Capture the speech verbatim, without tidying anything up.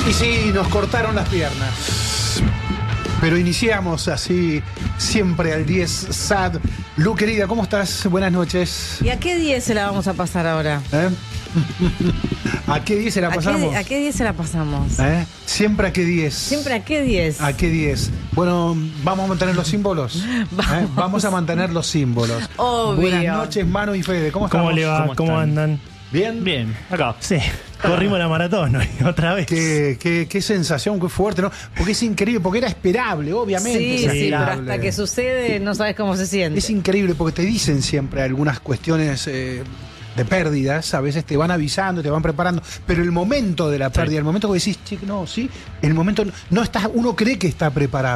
Y sí, nos cortaron las piernas. Pero iniciamos así, siempre al diez S A D. Lu, querida, ¿cómo estás? Buenas noches. ¿Y a qué diez se la vamos a pasar ahora? ¿Eh? ¿A qué diez se la pasamos? ¿A qué, ¿A qué diez se la pasamos? ¿Eh? Siempre a qué diez. ¿Siempre a qué diez? ¿A qué diez? Bueno, ¿vamos a mantener los símbolos? Vamos. ¿Eh? Vamos a mantener los símbolos. Obvio. Buenas noches, Manu y Fede. ¿Cómo estamos? ¿Cómo le va? ¿Cómo ¿Cómo, están? andan? ¿Bien? Bien, acá. Sí, corrimos la maratón hoy, otra vez. Qué, qué, qué sensación, qué fuerte, ¿no? Porque es increíble, porque era esperable, obviamente. Sí, es sí, pero esperable. hasta que sucede no sabes cómo se siente. Es increíble porque te dicen siempre algunas cuestiones eh, de pérdidas, a veces te van avisando, te van preparando, pero el momento de la pérdida, el momento que decís, che, no, sí, el momento no estás, uno cree que está preparado.